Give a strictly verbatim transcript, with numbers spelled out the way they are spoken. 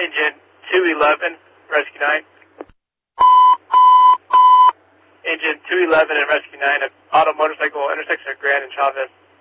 Engine two eleven, Rescue nine. Engine two eleven and Rescue nine, auto motorcycle intersection of Grand and Chavez.